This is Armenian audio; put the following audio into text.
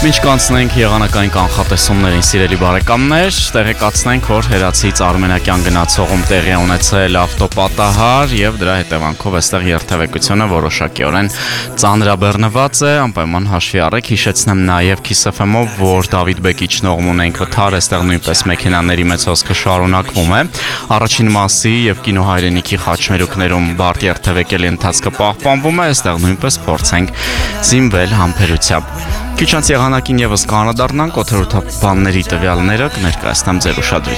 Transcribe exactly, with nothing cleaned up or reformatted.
Մինչ կանցնենք եղանակային կանխատեսումներին, սիրելի բարեկամներ, տեղեկացնենք, որ Հերացից Արմենակյան գնացողում տեղի է ունեցել ավտոպատահար եւ դրա հետևանքով այստեղ երթևեկությունը որոշակիորեն ծանրաբեռնված է, անպայման հաշվի առեք, հիշեցնեմ նաեւ Kiss F M-ով, որ Դավիթ Բեկիչնողում ունենք վթար, այստեղ նույնպես մեքենաների մեծ հոսքը շարունակվում է։ Առաջին մասի եւ Կինո Հայրենիքի խաչմերուկներում բարդ երթևեկելի ընթացքը պահպանվում է, այստեղ նույնպես փորձենք զինվել համբերությամբ։ Քիչ անց եղանակին եւս կանադառնանք օդերոթաբանների տվյալները կներկայացնեմ ձեր ուշադրությանը։